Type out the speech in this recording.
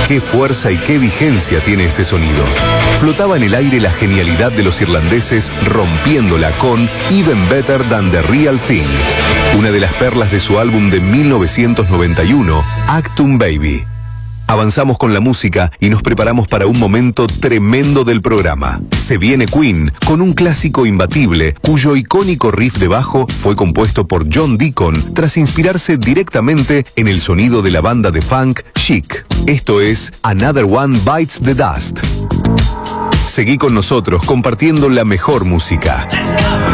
Qué fuerza y qué vigencia tiene este sonido. Flotaba en el aire la genialidad de los irlandeses rompiéndola con Even Better Than the Real Thing, una de las perlas de su álbum de 1991, Achtung Baby. Avanzamos con la música y nos preparamos para un momento tremendo del programa. Se viene Queen con un clásico imbatible cuyo icónico riff de bajo fue compuesto por John Deacon tras inspirarse directamente en el sonido de la banda de funk Chic. Esto es Another One Bites the Dust. Seguí con nosotros compartiendo la mejor música.